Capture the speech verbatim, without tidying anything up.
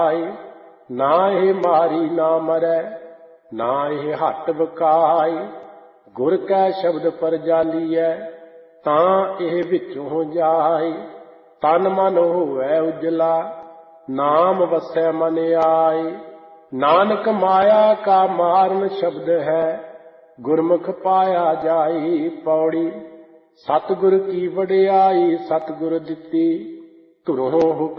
ਨਾ ਇਹ ਮਾਰੀ ਨਾ ਮਰੈ, ਨਾ ਇਹ ਹੱਟ ਵਕਾਈ। ਗੁਰ ਕੈ ਸ਼ਬਦ ਪਰ ਜਾਲੀਐ, ਤਾਂ ਇਹ ਵਿੱਚੋਂ ਜਾਈ। ਤਨ ਮਨ ਹੋਵੈ ਉਜਲਾ, ਨਾਮ ਵਸੈ ਮਨ ਆਈ। ਨਾਨਕ ਮਾਇਆ ਕਾ ਮਾਰਨ ਸ਼ਬਦ ਹੈ, ਗੁਰਮੁਖ ਪਾਇਆ ਜਾਈ। ਪੌੜੀ। ਸਤਿਗੁਰ ਕੀ ਵਡਿਆਈ ਸਤਿਗੁਰ ਦਿੱਤੀ, ਧੁਰੋਂ ਹੁਕਮ